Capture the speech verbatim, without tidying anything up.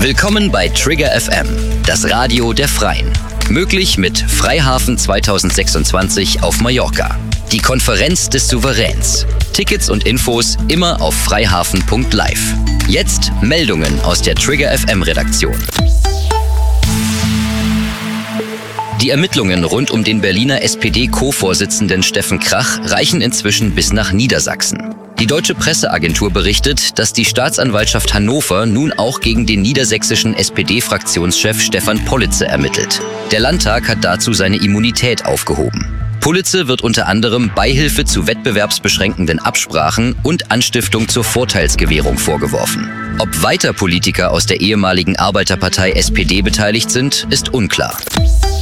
Willkommen bei Trigger F M, das Radio der Freien. Möglich mit Freihafen zweitausendsechsundzwanzig auf Mallorca. Die Konferenz des Souveräns. Tickets und Infos immer auf freihafen punkt live. Jetzt Meldungen aus der Trigger F M-Redaktion. Die Ermittlungen rund um den Berliner S P D-Co-Vorsitzenden Steffen Krach reichen inzwischen bis nach Niedersachsen. Die Deutsche Presseagentur berichtet, dass die Staatsanwaltschaft Hannover nun auch gegen den niedersächsischen S P D-Fraktionschef Stefan Pollitze ermittelt. Der Landtag hat dazu seine Immunität aufgehoben. Pollitze wird unter anderem Beihilfe zu wettbewerbsbeschränkenden Absprachen und Anstiftung zur Vorteilsgewährung vorgeworfen. Ob weiter Politiker aus der ehemaligen Arbeiterpartei S P D beteiligt sind, ist unklar.